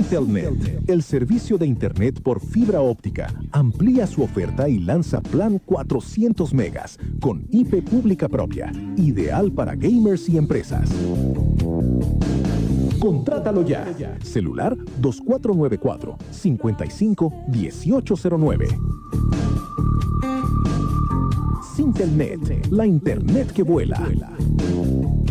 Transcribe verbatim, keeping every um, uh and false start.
Sintelnet, el servicio de Internet por fibra óptica, amplía su oferta y lanza plan cuatrocientos megas con I P pública propia, ideal para gamers y empresas. Contrátalo ya. Celular dos cuatro nueve cuatro, cinco cinco uno ocho cero nueve. Sintelnet, la Internet que vuela.